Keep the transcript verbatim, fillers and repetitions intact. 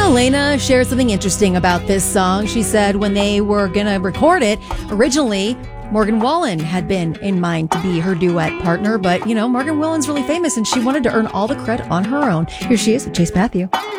Elena shared something interesting about this song. She said when they were going to record it, originally, Morgan Wallen had been in mind to be her duet partner. But, you know, Morgan Wallen's really famous and she wanted to earn all the credit on her own. Here she is with Chase Matthew.